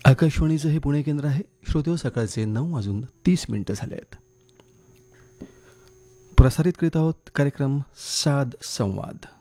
आकाशवाणीचं हे पुणे केंद्र आहे. श्रोतेहो, सकाळचे 9:30 झाले आहेत. प्रसारित करीत आहोत कार्यक्रम साद संवाद.